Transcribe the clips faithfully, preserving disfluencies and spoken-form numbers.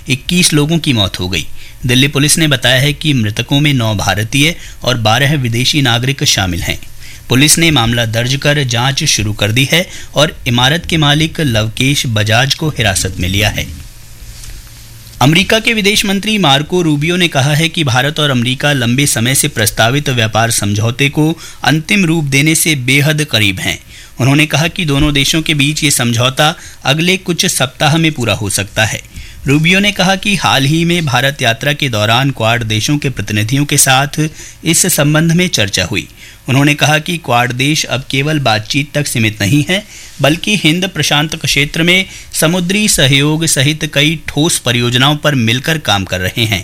इक्कीस लोगों की मौत हो गई। दिल्ली पुलिस ने बताया है कि मृतकों में नौ भारतीय और बारह विदेशी नागरिक शामिल हैं। पुलिस ने मामला दर्ज कर जांच शुरू कर दी है और इमारत के मालिक लवकेश बजाज को हिरासत में लिया है। अमेरिका के विदेश मंत्री मार्को रूबियो ने कहा है कि भारत और अमेरिका लंबे समय से प्रस्तावित व्यापार समझौते को अंतिम रूप देने से बेहद करीब हैं। उन्होंने कहा कि दोनों देशों के बीच ये समझौता अगले कुछ सप्ताह में पूरा हो सकता है। रूबियो ने कहा कि हाल ही में भारत यात्रा के दौरान क्वाड देशों के प्रतिनिधियों के साथ इस संबंध में चर्चा हुई। उन्होंने कहा कि क्वाड देश अब केवल बातचीत तक सीमित नहीं है, बल्कि हिंद प्रशांत क्षेत्र में समुद्री सहयोग सहित कई ठोस परियोजनाओं पर मिलकर काम कर रहे हैं।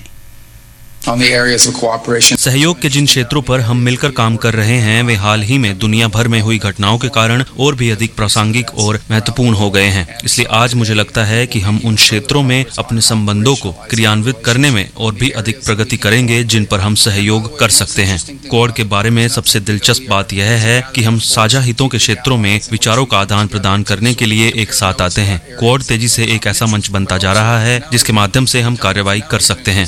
सहयोग के जिन क्षेत्रों पर हम मिलकर काम कर रहे हैं वे हाल ही में दुनिया भर में हुई घटनाओं के कारण और भी अधिक प्रासंगिक और महत्वपूर्ण हो गए हैं। इसलिए आज मुझे लगता है कि हम उन क्षेत्रों में अपने संबंधों को क्रियान्वित करने में और भी अधिक प्रगति करेंगे जिन पर हम सहयोग कर सकते हैं। क्वाड के बारे में सबसे दिलचस्प बात यह है कि हम साझा हितों के क्षेत्रों में विचारों का आदान प्रदान करने के लिए एक साथ आते हैं। क्वाड तेजी से एक ऐसा मंच बनता जा रहा है जिसके माध्यम से हम कार्रवाई कर सकते हैं।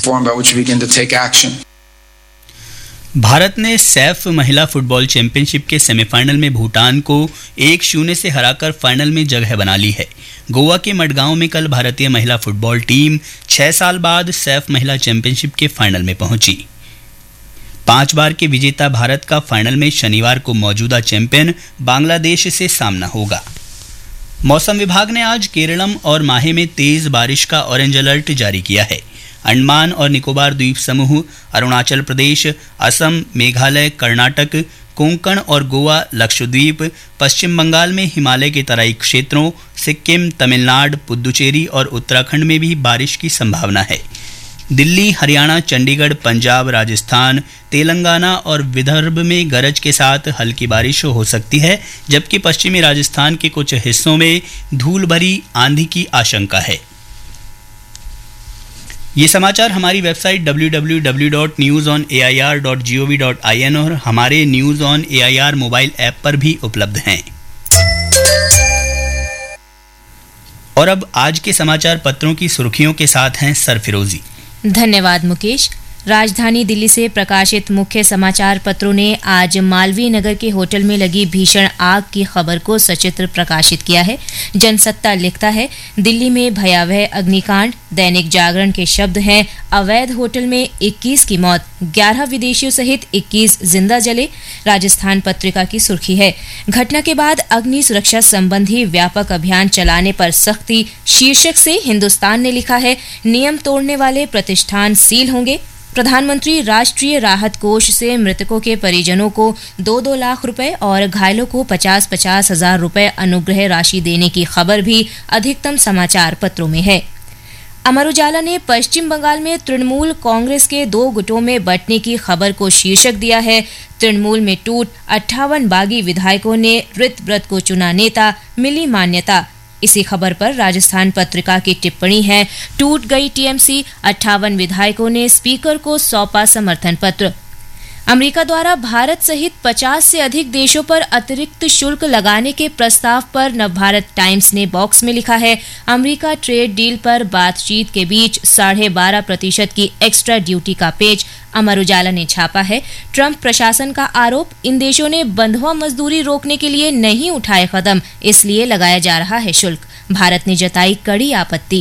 भारत ने सैफ महिला फुटबॉल चैंपियनशिप के सेमीफाइनल में भूटान को एक शून्य से हराकर फाइनल में जगह बना ली है। गोवा के मडगांव में कल भारतीय महिला फुटबॉल टीम छह साल बाद सैफ महिला चैंपियनशिप के फाइनल में पहुंची। पांच बार के विजेता भारत का फाइनल में शनिवार को मौजूदा चैंपियन बांग्लादेश से सामना होगा। मौसम विभाग ने आज केरलम और माहे में तेज बारिश का ऑरेंज अलर्ट जारी किया है। अंडमान और निकोबार द्वीप समूह, अरुणाचल प्रदेश, असम, मेघालय, कर्नाटक, कोंकण और गोवा, लक्षद्वीप, पश्चिम बंगाल में हिमालय के तराई क्षेत्रों, सिक्किम, तमिलनाडु, पुदुचेरी और उत्तराखंड में भी बारिश की संभावना है। दिल्ली, हरियाणा, चंडीगढ़, पंजाब, राजस्थान, तेलंगाना और विदर्भ में गरज के साथ हल्की बारिश हो सकती है, जबकि पश्चिमी राजस्थान के कुछ हिस्सों में धूल भरी आंधी की आशंका है। ये समाचार हमारी website W W W dot news on A I R dot G O V dot I N और हमारे news on A I R mobile app पर भी उपलब्ध हैं। और अब आज के समाचार पत्रों की सुर्खियों के साथ हैं सरफिरोजी। धन्यवाद मुकेश। राजधानी दिल्ली से प्रकाशित मुख्य समाचार पत्रों ने आज मालवीय नगर के होटल में लगी भीषण आग की खबर को सचित्र प्रकाशित किया है। जनसत्ता लिखता है, दिल्ली में भयावह अग्निकांड। दैनिक जागरण के शब्द हैं, अवैध होटल में इक्कीस की मौत, ग्यारह विदेशियों सहित इक्कीस जिंदा जले। राजस्थान पत्रिका की सुर्खी है, घटना के बाद अग्नि सुरक्षा संबंधी व्यापक अभियान चलाने पर सख्ती। शीर्षक से हिंदुस्तान ने लिखा है, नियम तोड़ने वाले प्रतिष्ठान सील होंगे। प्रधानमंत्री राष्ट्रीय राहत कोष से मृतकों के परिजनों को दो दो लाख रुपए और घायलों को पचास पचास हजार रुपए अनुग्रह राशि देने की खबर भी अधिकतम समाचार पत्रों में है। अमर उजाला ने पश्चिम बंगाल में तृणमूल कांग्रेस के दो गुटों में बंटने की खबर को शीर्षक दिया है, तृणमूल में टूट, अट्ठावन बागी विधायकों ने ऋत व्रत को चुना नेता, मिली मान्यता। इसी खबर पर राजस्थान पत्रिका की टिप्पणी है, टूट गई टी एम सी, अट्ठावन विधायकों ने स्पीकर को सौंपा समर्थन पत्र। अमेरिका द्वारा भारत सहित पचास से अधिक देशों पर अतिरिक्त शुल्क लगाने के प्रस्ताव पर नवभारत टाइम्स ने बॉक्स में लिखा है, अमेरिका ट्रेड डील पर बातचीत के बीच साढ़े बारह प्रतिशत की एक्स्ट्रा ड्यूटी का पेज। अमर उजाला ने छापा है, ट्रंप प्रशासन का आरोप, इन देशों ने बंधुआ मजदूरी रोकने के लिए नहीं उठाए कदम, इसलिए लगाया जा रहा है शुल्क। भारत ने जताई कड़ी आपत्ति।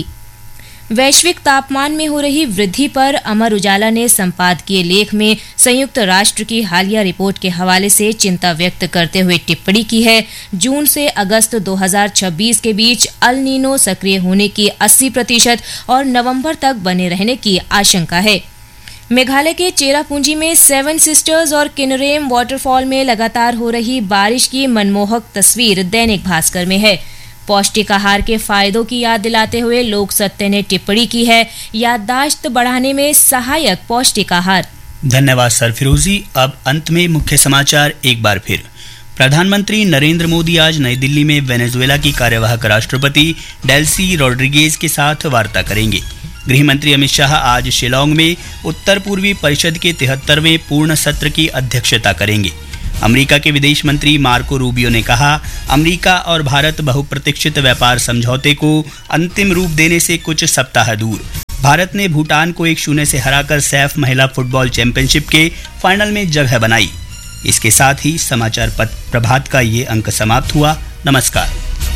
वैश्विक तापमान में हो रही वृद्धि पर अमर उजाला ने संपादकीय लेख में संयुक्त राष्ट्र की हालिया रिपोर्ट के हवाले से चिंता व्यक्त करते हुए टिप्पणी की है, जून से अगस्त दो हज़ार छब्बीस के बीच अल नीनो सक्रिय होने की अस्सी प्रतिशत और नवंबर तक बने रहने की आशंका है। मेघालय के चेरापूंजी में सेवन सिस्टर्स और किन्नरेम वाटरफॉल में लगातार हो रही बारिश की मनमोहक तस्वीर दैनिक भास्कर में है। पौष्टिक आहार के फायदों की याद दिलाते हुए लोक सत्य ने टिप्पणी की है, याददाश्त बढ़ाने में सहायक पौष्टिक आहार। धन्यवाद सरफिरोजी। अब अंत में मुख्य समाचार एक बार फिर। प्रधानमंत्री नरेंद्र मोदी आज नई दिल्ली में वेनेजुएला की कार्यवाहक राष्ट्रपति डेल्सी रोड्रिगेज के साथ वार्ता करेंगे। गृह मंत्री अमित शाह आज शिलांग में उत्तर पूर्वी परिषद के तिहत्तरवें पूर्ण सत्र की अध्यक्षता करेंगे। अमेरिका के विदेश मंत्री मार्को रूबियो ने कहा, अमेरिका और भारत बहुप्रतीक्षित व्यापार समझौते को अंतिम रूप देने से कुछ सप्ताह दूर। भारत ने भूटान को एक शून्य से हराकर सैफ महिला फुटबॉल चैंपियनशिप के फाइनल में जगह बनाई। इसके साथ ही समाचार पत्र प्रभात का ये अंक समाप्त हुआ। नमस्कार।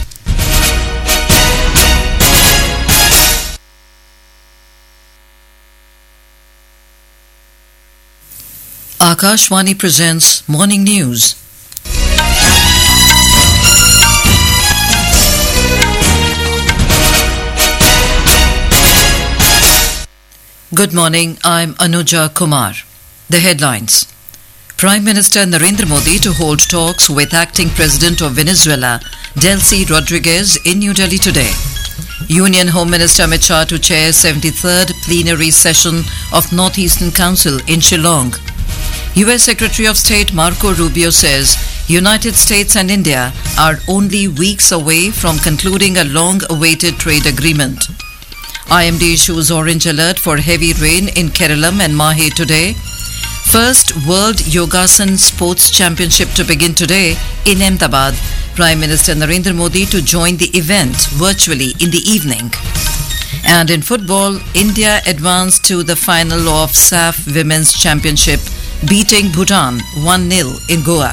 Akashvani presents Morning News. Good morning, I'm Anuja Kumar. The headlines. Prime Minister Narendra Modi to hold talks with acting President of Venezuela, Delcy Rodriguez, in New Delhi today. Union Home Minister Amit Shah to chair seventy-third plenary session of North-Eastern Council in Shillong. U S Secretary of State Marco Rubio says United States and India are only weeks away from concluding a long-awaited trade agreement. I M D issues orange alert for heavy rain in Kerala and Mahe today. First World Yogasan Sports Championship to begin today in Ahmedabad. Prime Minister Narendra Modi to join the event virtually in the evening. And in football, India advanced to the final of S A F Women's Championship, beating Bhutan one nil in Goa.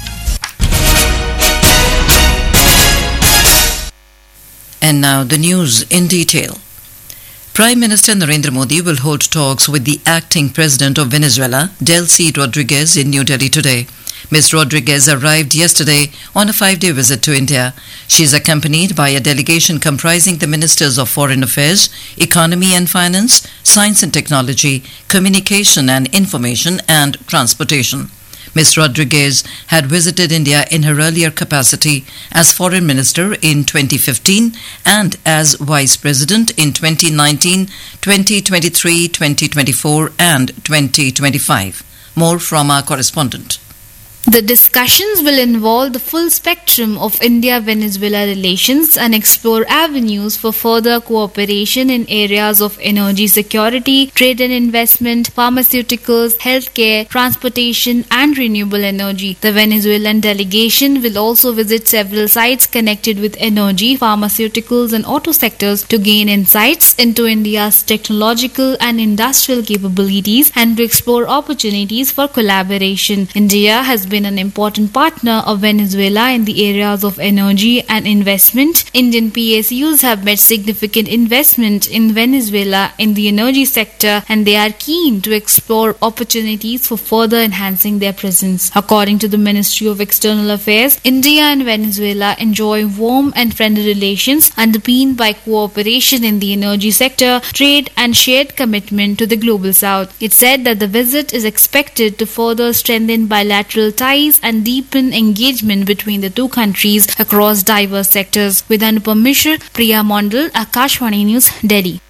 And now the news in detail. Prime Minister Narendra Modi will hold talks with the acting President of Venezuela, Delcy Rodriguez, in New Delhi today. Miz Rodriguez arrived yesterday on a five-day visit to India. She is accompanied by a delegation comprising the Ministers of Foreign Affairs, Economy and Finance, Science and Technology, Communication and Information, and Transportation. Miz Rodriguez had visited India in her earlier capacity as Foreign Minister in twenty fifteen and as Vice President in twenty nineteen, twenty twenty-three, twenty twenty-four and twenty twenty-five. More from our correspondent. The discussions will involve the full spectrum of India-Venezuela relations and explore avenues for further cooperation in areas of energy security, trade and investment, pharmaceuticals, healthcare, transportation and renewable energy. The Venezuelan delegation will also visit several sites connected with energy, pharmaceuticals and auto sectors to gain insights into India's technological and industrial capabilities and to explore opportunities for collaboration. India has been an important partner of Venezuela in the areas of energy and investment. Indian P S Us have made significant investment in Venezuela in the energy sector and they are keen to explore opportunities for further enhancing their presence. According to the Ministry of External Affairs, India and Venezuela enjoy warm and friendly relations underpinned by cooperation in the energy sector, trade and shared commitment to the global south. It said that the visit is expected to further strengthen bilateral ties and deepen engagement between the two countries across diverse sectors. With Anupam Mishra, Priya Mondal, Akashvani News, Delhi.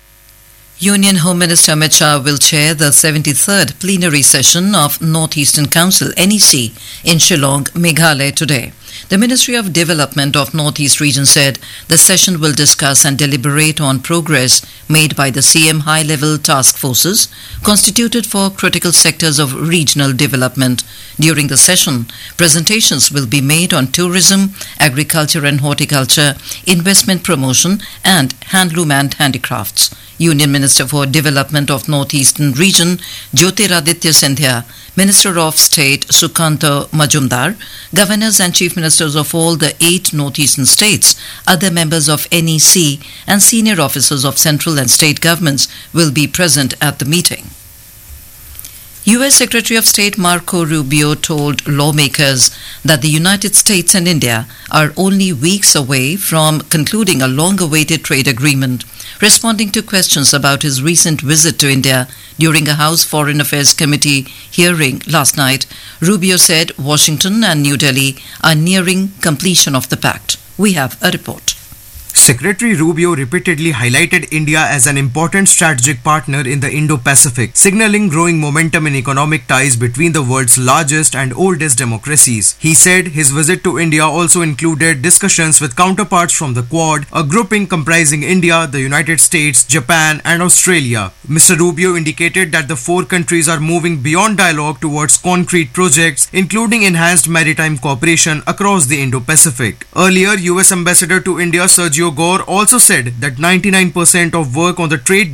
Union Home Minister Amit Shah will chair the seventy-third plenary session of North-Eastern Council N E C in Shillong, Meghalaya today. The Ministry of Development of North-East Region said the session will discuss and deliberate on progress made by the C M high-level task forces constituted for critical sectors of regional development. During the session, presentations will be made on tourism, agriculture and horticulture, investment promotion and handloom and handicrafts. Union Minister for Development of North-Eastern Region, Jyotiraditya Scindia, Minister of State Sukanta Majumdar, Governors and Chief Ministers of all the eight North-Eastern states, other members of N E C and senior officers of central and state governments will be present at the meeting. U S Secretary of State Marco Rubio told lawmakers that the United States and India are only weeks away from concluding a long-awaited trade agreement. Responding to questions about his recent visit to India during a House Foreign Affairs Committee hearing last night, Rubio said Washington and New Delhi are nearing completion of the pact. We have a report. Secretary Rubio repeatedly highlighted India as an important strategic partner in the Indo-Pacific, signaling growing momentum in economic ties between the world's largest and oldest democracies. He said his visit to India also included discussions with counterparts from the Quad, a grouping comprising India, the United States, Japan and Australia. Mister Rubio indicated that the four countries are moving beyond dialogue towards concrete projects, including enhanced maritime cooperation across the Indo-Pacific. Earlier, U S Ambassador to India Sergio Gore also said that ninety-nine percent of work on the trade